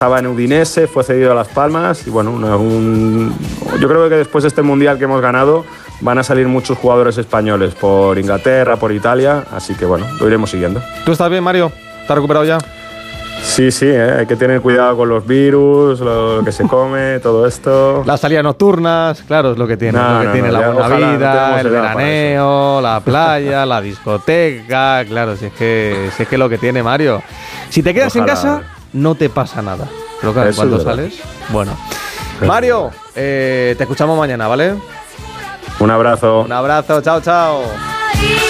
estaba en Udinese, fue cedido a Las Palmas y bueno, yo creo que después de este Mundial que hemos ganado van a salir muchos jugadores españoles por Inglaterra, por Italia, así que bueno, lo iremos siguiendo. ¿Tú estás bien, Mario? ¿Estás recuperado ya? Sí, hay que tener cuidado con los virus, lo que se come, todo esto. Las salidas nocturnas, claro, es lo que tiene, la buena vida, el veraneo, la playa, la discoteca, claro, si es que lo que tiene, Mario. Si te quedas en casa, no te pasa nada. Pero claro, cuando sales, bueno. Mario, te escuchamos mañana, ¿vale? Un abrazo. Un abrazo, chao, chao.